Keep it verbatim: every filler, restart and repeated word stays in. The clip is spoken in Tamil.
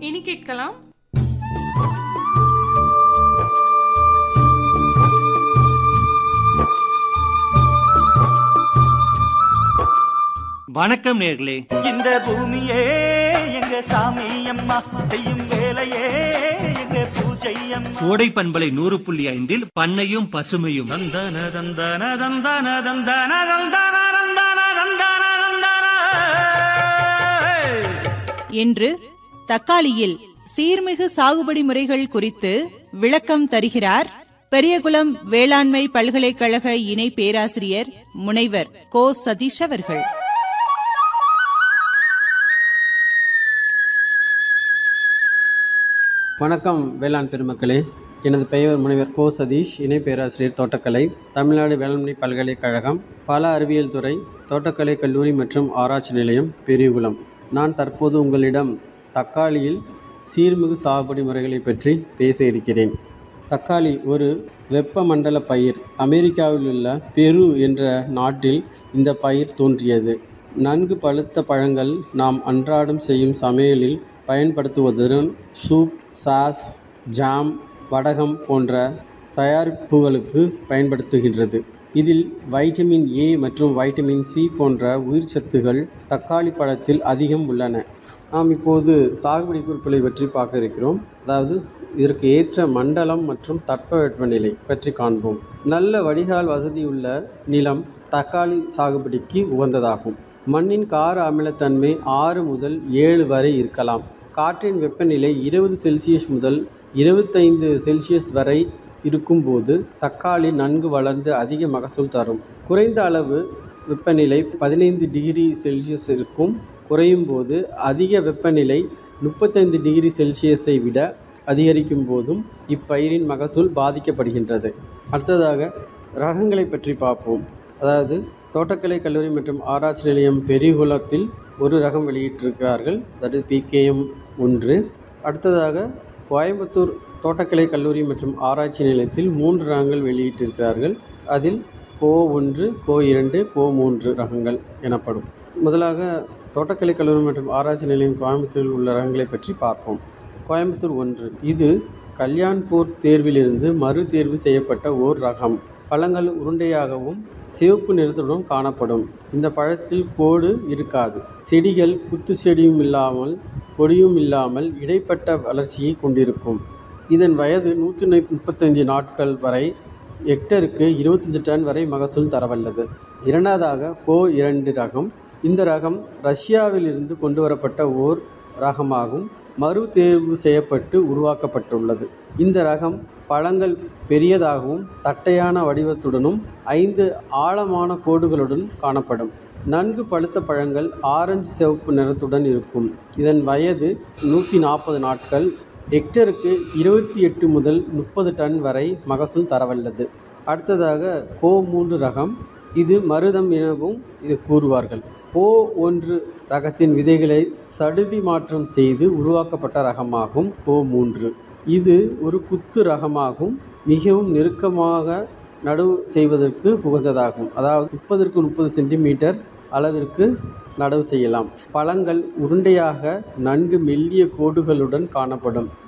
இனி கேட்கலாம். வணக்கம் நேர்களே. இந்த பூமியே எங்க சாமி அம்மா செய்யும் வேலையே எங்க பூஜை அம்மா. கோடை பண்பலை நூறு புள்ளி ஐந்தில் பண்ணையும் பசுமையும் தந்தன தந்தன தந்தன தந்தன தந்தன தந்தன தந்தன தந்தன என்று தக்காளியில் சீர்மிகு சாகுபடி முறைகள் குறித்து விளக்கம் தருகிறார் பெரியகுளம் வேளாண்மை பல்கலைக்கழக இணை பேராசிரியர் முனைவர் கோ சதீஷ் அவர்கள். வணக்கம் வேளாண் பெருமக்களே. எனது பெயர் முனைவர் கோ சதீஷ், இணை பேராசிரியர் தோட்டக்கலை, தமிழ்நாடு வேளாண்மை பல்கலைக்கழகம், பல அறிவியல் துறை, தோட்டக்கலை கல்லூரி மற்றும் ஆராய்ச்சி நிலையம், பெரியகுளம். நான் தற்போது உங்களிடம் தக்காளியில் சீர்மிகு சாகுபடி முறைகளை பற்றி பேச இருக்கிறேன். தக்காளி ஒரு வெப்பமண்டல பயிர். அமெரிக்காவில் உள்ள பெரு என்ற நாட்டில் இந்த பயிர் தோன்றியது. நன்கு பழுத்த பழங்கள் நாம் அன்றாடம் செய்யும் சமையலில் பயன்படுத்துவதுடன் சூப், சாஸ், ஜாம், வடகம் போன்ற தயாரிப்புகளுக்கு பயன்படுத்துகின்றது. இதில் வைட்டமின் ஏ மற்றும் வைட்டமின் சி போன்ற உயிர் சத்துகள் தக்காளி பழத்தில் அதிகம் உள்ளன. நாம் இப்போது சாகுபடி குறிப்புகளை பற்றி பார்க்க இருக்கிறோம். அதாவது இதற்கு ஏற்ற மண்டலம் மற்றும் தட்பவெப்பநிலை பற்றி காண்போம். நல்ல வடிகால் வசதியுள்ள நிலம் தக்காளி சாகுபடிக்கு உகந்ததாகும். மண்ணின் கார அமிலத்தன்மை ஆறு முதல் ஏழு வரை இருக்கலாம். காற்றின் வெப்பநிலை இருபது செல்சியஸ் முதல் இருபத்தைந்து செல்சியஸ் வரை இருக்கும்போது தக்காளி நன்கு வளர்ந்து அதிக மகசூல் தரும். குறைந்த அளவு வெப்பநிலை பதினைந்து டிகிரி செல்சியஸ் இருக்கும். குறையும் போது அதிக வெப்பநிலை முப்பத்தைந்து டிகிரி செல்சியஸை விட அதிகரிக்கும் போதும் இப்பயிரின் மகசூல் பாதிக்கப்படுகின்றது. அடுத்ததாக ரகங்களை பற்றி பார்ப்போம். அதாவது தோட்டக்கலை கல்லூரி மற்றும் ஆராய்ச்சி நிலையம் பெரியகுளத்தில் ஒரு ரகம் வெளியிட்டிருக்கிறார்கள். அது பிகேஎம் ஒன்று. அடுத்ததாக கோயம்புத்தூர் தோட்டக்கலை கல்லூரி மற்றும் ஆராய்ச்சி நிலையத்தில் மூன்று ரகங்கள் வெளியிட்டிருக்கிறார்கள். அதில் கோ ஒன்று, கோ இரண்டு, கோ மூன்று ரகங்கள் எனப்படும். முதலாக தோட்டக்கலை கல்லூரி மற்றும் ஆராய்ச்சி நிலையம் கோயம்புத்தூரில் உள்ள ரகங்களை பற்றி பார்ப்போம். கோயம்புத்தூர் ஒன்று. இது கல்யாண்பூர் தேர்விலிருந்து மறு தேர்வு செய்யப்பட்ட ஓர் ரகம். பழங்கள் உருண்டையாகவும் சிவப்பு நிறத்துடன் காணப்படும். இந்த பழத்தில் கோடு இருக்காது. செடிகள் குத்து செடியும் இல்லாமல் கொடியும் இல்லாமல் இடைப்பட்ட வளர்ச்சியை கொண்டிருக்கும். இதன் வயது நூற்றி முப்பத்தஞ்சு நாட்கள் வரை ஹெக்டருக்கு இருபத்தஞ்சு டன் வரை மகசூல் தரவல்லது. இரண்டாவதாக கோ இரண்டு ரகம். இந்த ரகம் ரஷ்யாவில் இருந்து கொண்டு வரப்பட்ட ஓர் ரகமாகும். மறு தேர்வு செய்யப்பட்டு உருவாக்கப்பட்டுள்ளது. இந்த ரகம் பழங்கள் பெரியதாகவும் தட்டையான வடிவத்துடனும் ஐந்து ஆழமான கோடுகளுடன் காணப்படும். நன்கு பழுத்த பழங்கள் ஆரஞ்சு சிவப்பு நிறத்துடன் இருக்கும். இதன் வயது நூற்றி நாற்பது நாட்கள். ஹெக்டருக்கு இருபத்தி எட்டு முதல் முப்பது டன் வரை மகசூல் தரவல்லது. அடுத்ததாக கோ மூன்று ரகம். இது மருதம் எனவும் இது கூறுவார்கள். கோ ஒன்று ரகத்தின் விதைகளை சடுதி மாற்றம் செய்து உருவாக்கப்பட்ட ரகமாகும் கோ மூன்று. இது ஒரு குத்து ரகமாகும். மிகவும் நெருக்கமாக நடவு செய்வதற்கு உகந்ததாகும். அதாவது முப்பதற்கு முப்பது சென்டிமீட்டர் அளவிற்கு நடவு செய்யலாம். பழங்கள் உருண்டையாக நன்கு மெல்லிய கோடுகளுடன் காணப்படும்.